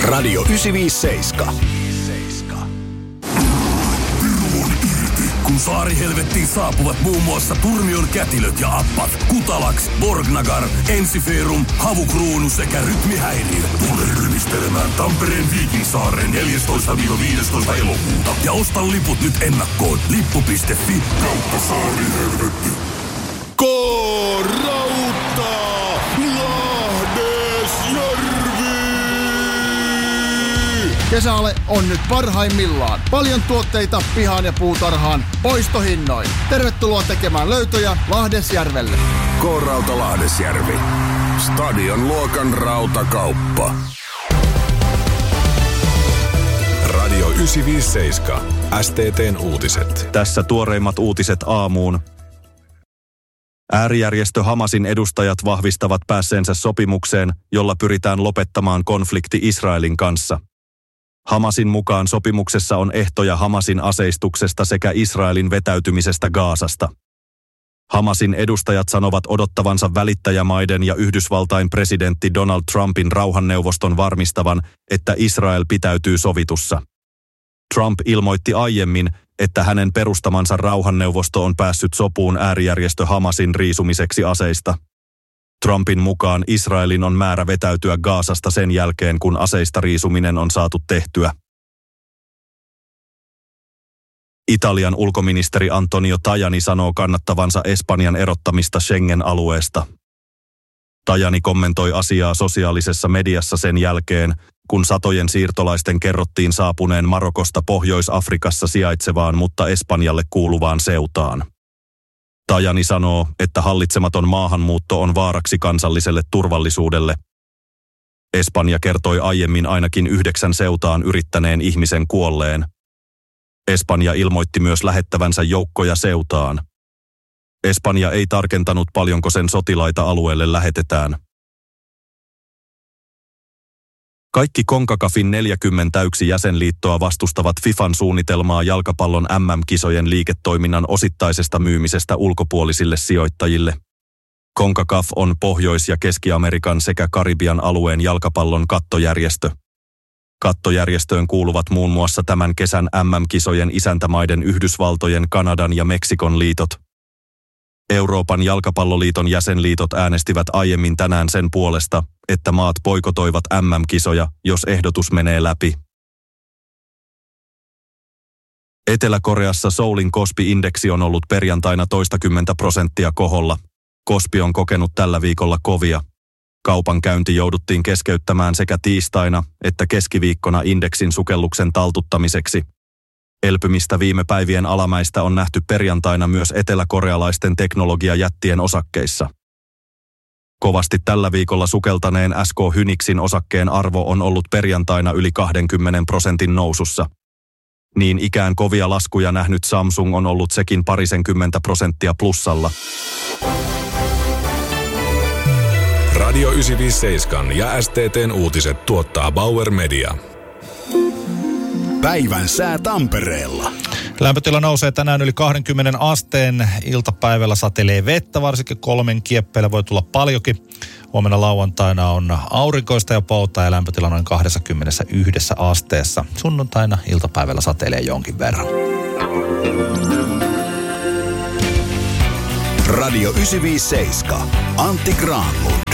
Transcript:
Radio 957. Kun saarihelvettiin saapuvat muun muassa Turmion kätilöt ja appat, Kutalaks, Borgnagar, Ensiferum, Havukruunu sekä rytmihäiriö. Tule ryhmistelemään Tampereen Viikinsaareen 14-15 elokuuta ja osta liput nyt ennakkoon lippu.fi/saarihelvetti. K-Rauta! Lahdesjärvi! Kesäale on nyt parhaimmillaan. Paljon tuotteita pihaan ja puutarhaan poistohinnoin. Tervetuloa tekemään löytöjä Lahdesjärvelle. K-Rauta Lahdesjärvi. Stadion luokan rautakauppa. Radio 957. STT:n uutiset. Tässä tuoreimmat uutiset aamuun. Äärijärjestö Hamasin edustajat vahvistavat päässeensä sopimukseen, jolla pyritään lopettamaan konflikti Israelin kanssa. Hamasin mukaan sopimuksessa on ehtoja Hamasin aseistuksesta sekä Israelin vetäytymisestä Gazasta. Hamasin edustajat sanovat odottavansa välittäjämaiden ja Yhdysvaltain presidentti Donald Trumpin rauhanneuvoston varmistavan, että Israel pitäytyy sovitussa. Trump ilmoitti aiemmin, että hänen perustamansa rauhanneuvosto on päässyt sopuun äärijärjestö Hamasin riisumiseksi aseista. Trumpin mukaan Israelin on määrä vetäytyä Gazasta sen jälkeen, kun aseista riisuminen on saatu tehtyä. Italian ulkoministeri Antonio Tajani sanoo kannattavansa Espanjan erottamista Schengen-alueesta. Tajani kommentoi asiaa sosiaalisessa mediassa sen jälkeen, kun satojen siirtolaisten kerrottiin saapuneen Marokosta Pohjois-Afrikassa sijaitsevaan, mutta Espanjalle kuuluvaan Ceutaan. Tajani sanoo, että hallitsematon maahanmuutto on vaaraksi kansalliselle turvallisuudelle. Espanja kertoi aiemmin ainakin 9 Ceutaan yrittäneen ihmisen kuolleen. Espanja ilmoitti myös lähettävänsä joukkoja Ceutaan. Espanja ei tarkentanut paljonko sen sotilaita alueelle lähetetään. Kaikki CONCACAFin 41 jäsenliittoa vastustavat FIFAn suunnitelmaa jalkapallon MM-kisojen liiketoiminnan osittaisesta myymisestä ulkopuolisille sijoittajille. CONCACAF on Pohjois- ja Keski-Amerikan sekä Karibian alueen jalkapallon kattojärjestö. Kattojärjestöön kuuluvat muun muassa tämän kesän MM-kisojen isäntämaiden Yhdysvaltojen, Kanadan ja Meksikon liitot. Euroopan jalkapalloliiton jäsenliitot äänestivät aiemmin tänään sen puolesta, että maat boikotoivat MM-kisoja, jos ehdotus menee läpi. Etelä-Koreassa Soulin Kospi-indeksi on ollut perjantaina 20% koholla. Kospi on kokenut tällä viikolla kovia. Kaupankäynti jouduttiin keskeyttämään sekä tiistaina että keskiviikkona indeksin sukelluksen taltuttamiseksi. Elpymistä viime päivien alamäistä on nähty perjantaina myös eteläkorealaisten teknologiajättien osakkeissa. Kovasti tällä viikolla sukeltaneen SK Hynixin osakkeen arvo on ollut perjantaina yli 20% nousussa. Niin ikään kovia laskuja nähnyt Samsung on ollut sekin 20% plussalla. Radio 957 ja STT:n uutiset tuottaa Bauer Media. Päivän sää Tampereella. Lämpötila nousee tänään yli 20 asteen. Iltapäivällä satelee vettä, varsinkin 3 kieppeillä voi tulla paljonkin. Huomenna lauantaina on aurinkoista ja poutaa ja lämpötila noin 21 asteessa. Sunnuntaina iltapäivällä satelee jonkin verran. Radio 957. Antti Granlund.